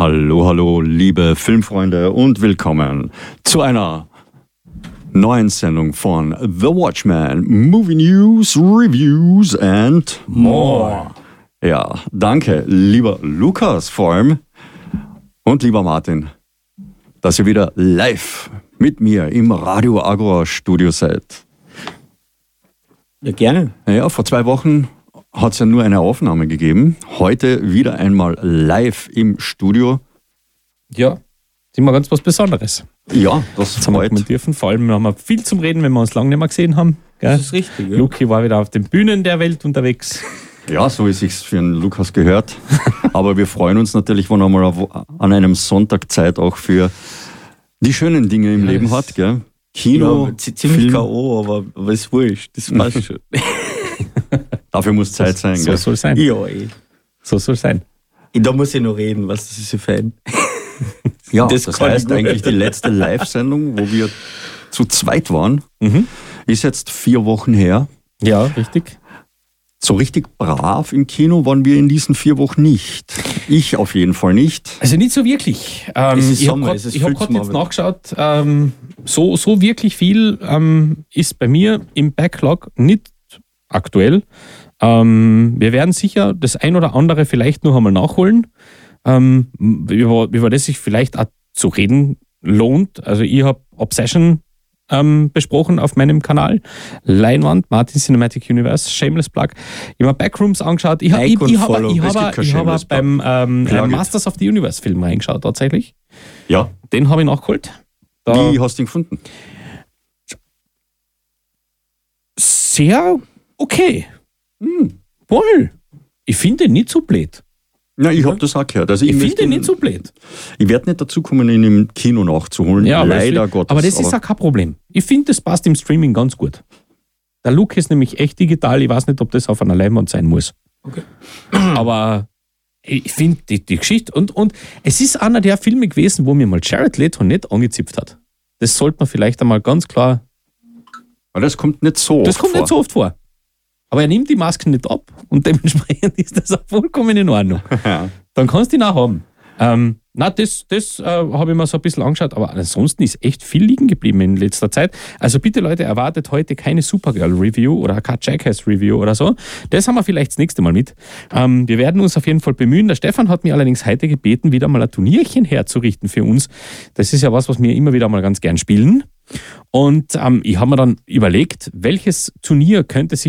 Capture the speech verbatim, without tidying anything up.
Hallo, hallo, liebe Filmfreunde und willkommen zu einer neuen Sendung von The Watchman, Movie News, Reviews and more. Ja, danke, lieber Lukas vor allem und lieber Martin, dass ihr wieder live mit mir im Radio Agora Studio seid. Ja, gerne. Ja, vor zwei Wochen hat es ja nur eine Aufnahme gegeben. Heute wieder einmal live im Studio. Ja, das ist immer ganz was Besonderes. Ja, das, das haben wir dürfen. Vor allem haben wir viel zum Reden, wenn wir uns lange nicht mehr gesehen haben. Gell? Das ist richtig. Ja. Luki war wieder auf den Bühnen der Welt unterwegs. Ja, so wie es sich für einen Lukas gehört. Aber wir freuen uns natürlich, wenn er mal an einem Sonntag Zeit auch für die schönen Dinge im ja, Leben hat. Gell? Kino, ja, ziemlich K O, aber, aber ist wurscht. Das passt schon. Dafür muss Zeit sein. So gell? soll sein. Ja, ey. So soll sein. Da muss ich noch reden, was das ist ein Fan. Ja, das, das heißt eigentlich die letzte Live-Sendung, wo wir zu zweit waren, mhm. ist jetzt vier Wochen her. Ja, richtig. So richtig brav im Kino waren wir in diesen vier Wochen nicht. Ich auf jeden Fall nicht. Also nicht so wirklich. Ähm, ich habe gerade hab jetzt nachgeschaut, ähm, so, so wirklich viel ähm, ist bei mir im Backlog nicht aktuell. Ähm, wir werden sicher das ein oder andere vielleicht noch einmal nachholen, ähm, über, über das sich vielleicht auch zu reden lohnt. Also ich habe Obsession ähm, besprochen auf meinem Kanal. Leinwand, Martin Cinematic Universe, Shameless Plug. Ich habe Backrooms angeschaut. Ich habe ich, ich hab, ich hab, ich hab beim ähm, Masters of the Universe Film reingeschaut tatsächlich. Ja. Den habe ich nachgeholt. Da Wie hast du ihn gefunden? Sehr okay. Hm. Voll. Ich finde ihn nicht so blöd. Ja, ich habe das auch gehört. Also ich ich finde ihn nicht so blöd. Ich werde nicht dazu kommen, ihn im Kino nachzuholen. Ja, leider ich, Gottes. Aber das aber ist auch kein Problem. Ich finde, das passt im Streaming ganz gut. Der Look ist nämlich echt digital. Ich weiß nicht, ob das auf einer Leinwand sein muss. Okay. Aber ich finde die, die Geschichte und, und es ist einer der Filme gewesen, wo mir mal Jared Leto nicht angezipft hat. Das sollte man vielleicht einmal ganz klar. Aber das kommt nicht so das oft vor. Das kommt nicht so oft vor. Aber er nimmt die Masken nicht ab und dementsprechend ist das auch vollkommen in Ordnung. Dann kannst du ihn auch haben. Ähm, na, das, das äh, habe ich mir so ein bisschen angeschaut, aber ansonsten ist echt viel liegen geblieben in letzter Zeit. Also bitte Leute, erwartet heute keine Supergirl-Review oder keine Jackass-Review oder so. Das haben wir vielleicht das nächste Mal mit. Ähm, wir werden uns auf jeden Fall bemühen. Der Stefan hat mir allerdings heute gebeten, wieder mal ein Turnierchen herzurichten für uns. Das ist ja was, was wir immer wieder mal ganz gern spielen. Und ähm, ich habe mir dann überlegt, welches Turnier könnte sich